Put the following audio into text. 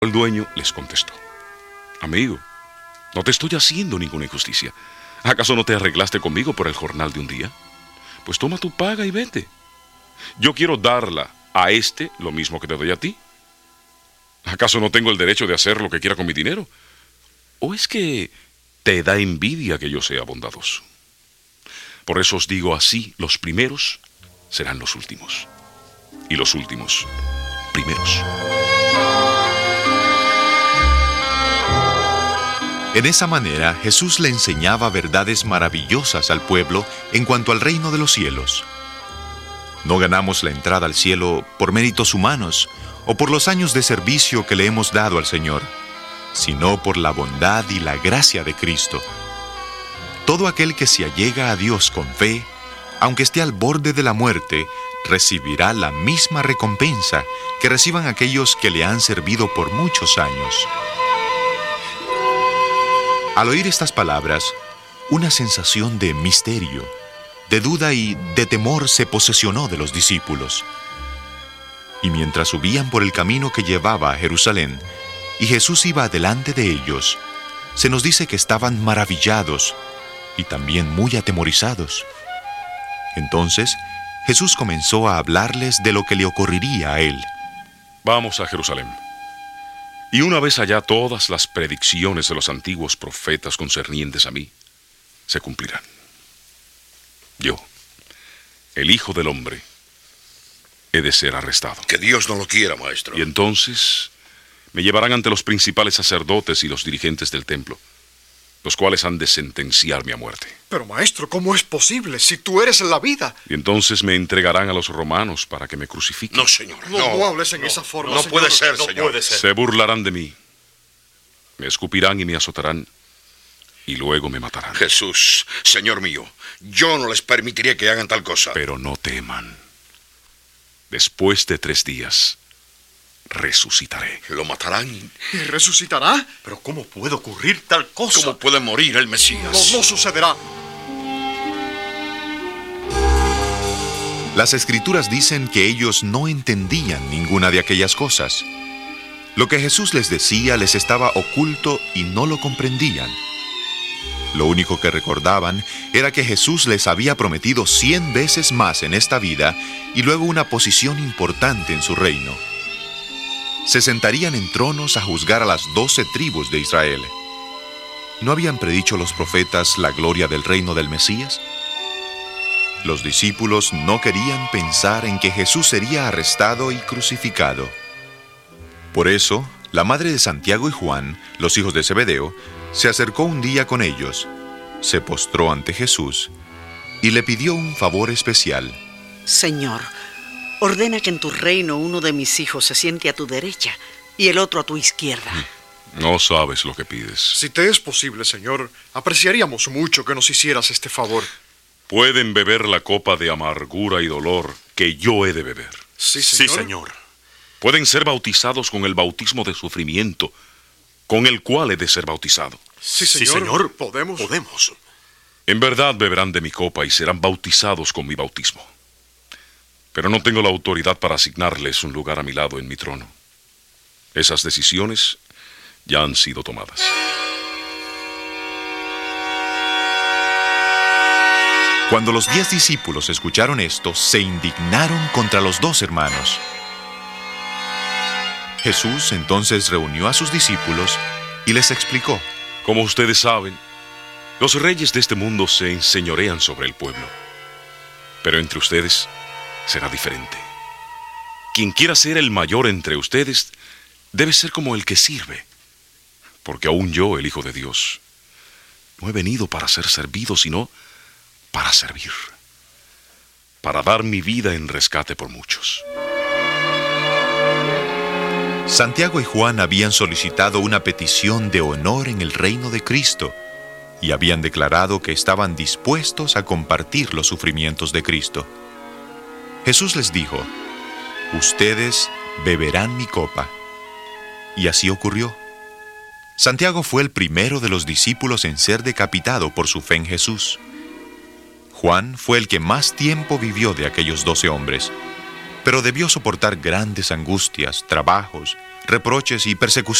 El dueño les contestó: amigo, no te estoy haciendo ninguna injusticia. ¿Acaso no te arreglaste conmigo por el jornal de un día? Pues toma tu paga y vete. Yo quiero darla a este lo mismo que te doy a ti. ¿Acaso no tengo el derecho de hacer lo que quiera con mi dinero? ¿O es que te da envidia que yo sea bondadoso? Por eso os digo así: los primeros serán los últimos, y los últimos primeros. En esa manera, Jesús le enseñaba verdades maravillosas al pueblo en cuanto al reino de los cielos. No ganamos la entrada al cielo por méritos humanos o por los años de servicio que le hemos dado al Señor, sino por la bondad y la gracia de Cristo. Todo aquel que se allega a Dios con fe, aunque esté al borde de la muerte, recibirá la misma recompensa que reciban aquellos que le han servido por muchos años. Al oír estas palabras, una sensación de misterio, de duda y de temor se posesionó de los discípulos. Y mientras subían por el camino que llevaba a Jerusalén, y Jesús iba delante de ellos, se nos dice que estaban maravillados y también muy atemorizados. Entonces, Jesús comenzó a hablarles de lo que le ocurriría a él. Vamos a Jerusalén. Y una vez allá, todas las predicciones de los antiguos profetas concernientes a mí se cumplirán. Yo, el Hijo del Hombre, he de ser arrestado. Que Dios no lo quiera, maestro. Y entonces me llevarán ante los principales sacerdotes y los dirigentes del templo, los cuales han de sentenciarme a muerte. Pero maestro, ¿cómo es posible si tú eres la vida? Y entonces me entregarán a los romanos para que me crucifiquen. No, señor, No hables en esa forma, no señor. puede ser, No señor. puede ser. Se burlarán de mí, me escupirán y me azotarán, y luego me matarán. Jesús, Señor mío, yo no les permitiré que hagan tal cosa. Pero no teman. Después de 3 días, resucitaré. ¿Lo matarán? ¿Y resucitará? Pero ¿cómo puede ocurrir tal cosa? ¿Cómo puede morir el Mesías? No sucederá. Las Escrituras dicen que ellos no entendían ninguna de aquellas cosas. Lo que Jesús les decía les estaba oculto y no lo comprendían. Lo único que recordaban era que Jesús les había prometido 100 veces más en esta vida y luego una posición importante en su reino. Se sentarían en tronos a juzgar a las 12 tribus de Israel. ¿No habían predicho los profetas la gloria del reino del Mesías? Los discípulos no querían pensar en que Jesús sería arrestado y crucificado. Por eso, la madre de Santiago y Juan, los hijos de Zebedeo, se acercó un día con ellos, se postró ante Jesús y le pidió un favor especial. Señor, ordena que en tu reino uno de mis hijos se siente a tu derecha y el otro a tu izquierda. No sabes lo que pides. Si te es posible, Señor, apreciaríamos mucho que nos hicieras este favor. Pueden beber la copa de amargura y dolor que yo he de beber. Sí, Sí, Señor. señor. Pueden ser bautizados con el bautismo de sufrimiento, con el cual he de ser bautizado. Sí, Sí, señor. señor. Podemos. Podemos. En verdad beberán de mi copa y serán bautizados con mi bautismo. Pero no tengo la autoridad para asignarles un lugar a mi lado en mi trono. Esas decisiones ya han sido tomadas. Cuando los 10 discípulos escucharon esto, se indignaron contra los 2 hermanos. Jesús entonces reunió a sus discípulos y les explicó: Como ustedes saben, los reyes de este mundo se enseñorean sobre el pueblo. Pero entre ustedes será diferente. Quien quiera ser el mayor entre ustedes debe ser como el que sirve. Porque aún yo, el Hijo de Dios, no he venido para ser servido, sino para servir, para dar mi vida en rescate por muchos. Santiago y Juan habían solicitado una petición de honor en el reino de Cristo y habían declarado que estaban dispuestos a compartir los sufrimientos de Cristo. Jesús les dijo: ustedes beberán mi copa. Y así ocurrió. Santiago fue el primero de los discípulos en ser decapitado por su fe en Jesús. Juan fue el que más tiempo vivió de aquellos 12 hombres, pero debió soportar grandes angustias, trabajos, reproches y persecuciones.